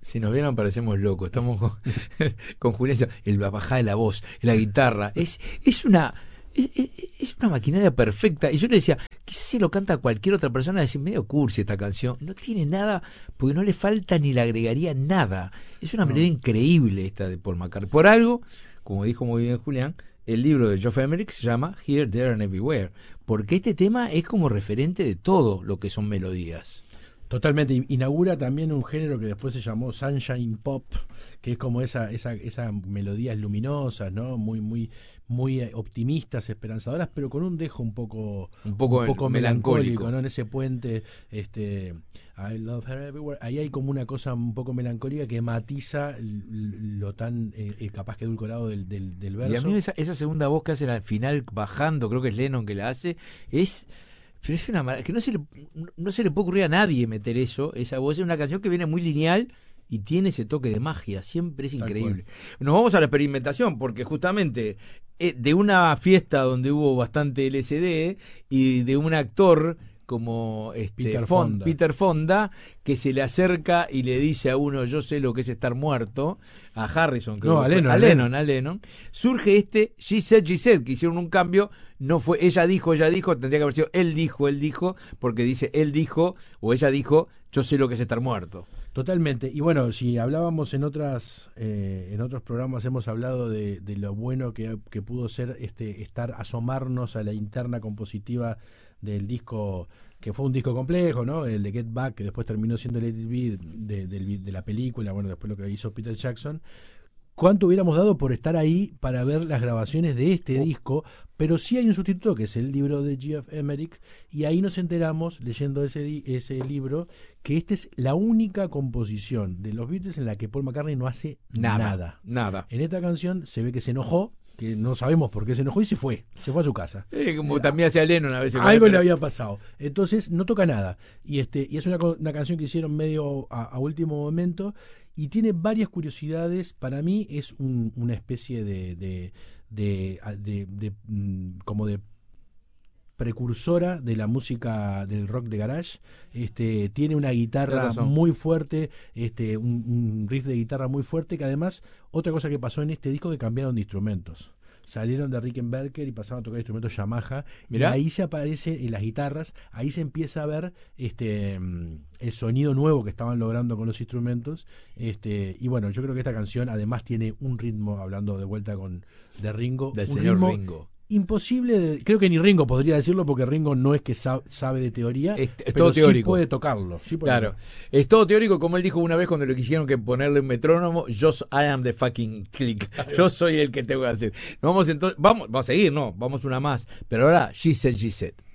Si nos vieran parecemos locos. Estamos con Julián, la bajada de la voz, la guitarra. Es una maquinaria perfecta. Y yo le decía, quizás si lo canta cualquier otra persona, decir medio cursi esta canción. No tiene nada, porque no le falta ni le agregaría nada. Es una melodía increíble esta de Paul McCartney. Por algo, como dijo muy bien Julián, el libro de Geoff Emerick se llama Here, There and Everywhere, porque este tema es como referente de todo lo que son melodías. Totalmente, inaugura también un género que después se llamó Sunshine Pop, que es como esa melodías luminosas, ¿no? Muy optimistas, esperanzadoras, pero con un dejo un poco melancólico, ¿no? En ese puente, I love her everywhere. Ahí hay como una cosa un poco melancólica que matiza lo tan capaz que edulcorado del verso. Y a mí esa segunda voz que hace al final bajando, creo que es Lennon que la hace, pero es una que no se le puede ocurrir a nadie meter esa voz. Es una canción que viene muy lineal y tiene ese toque de magia, siempre es increíble. Nos vamos a la experimentación, porque justamente de una fiesta donde hubo bastante LSD y de un actor como Peter Fonda, que se le acerca y le dice a uno, yo sé lo que es estar muerto, a Harrison, a Lennon, surge She Said, que hicieron un cambio, no fue ella dijo, tendría que haber sido él dijo, porque dice él dijo, o ella dijo, yo sé lo que es estar muerto. Totalmente. Y bueno, si hablábamos en otros programas, hemos hablado de lo bueno que pudo ser asomarnos a la interna compositiva del disco, que fue un disco complejo, ¿no? El de Get Back, que después terminó siendo el Let It Be de la película, bueno, después lo que hizo Peter Jackson. ¿Cuánto hubiéramos dado por estar ahí para ver las grabaciones de este disco? Pero sí hay un sustituto, que es el libro de Geoff Emerick, y ahí nos enteramos, leyendo ese libro, que esta es la única composición de los Beatles en la que Paul McCartney no hace nada. En esta canción se ve que se enojó, que no sabemos por qué se enojó, y se fue a su casa. Como también hacía Lennon a veces. Algo le había pasado. Entonces no toca nada. Y es una canción que hicieron medio a último momento, y tiene varias curiosidades. Para mí es una especie de como de precursora de la música del rock de garage. Tiene una guitarra muy fuerte, un riff de guitarra muy fuerte, que además, otra cosa que pasó en este disco, que cambiaron de instrumentos. Salieron de Rickenbacker y pasaron a tocar instrumentos Yamaha. ¿Mirá? Y ahí se aparece en las guitarras, ahí se empieza a ver el sonido nuevo que estaban logrando con los instrumentos. Y bueno, yo creo que esta canción además tiene un ritmo, hablando de vuelta de Ringo, del señor Ringo. Imposible, creo que ni Ringo podría decirlo, porque Ringo no es que sabe de teoría, es pero todo teórico. Sí puede tocarlo. Claro, es todo teórico, como él dijo una vez cuando le quisieron que ponerle un metrónomo, I am the fucking click. Yo soy el que tengo que hacer. Vamos a seguir, vamos una más, pero ahora She Said.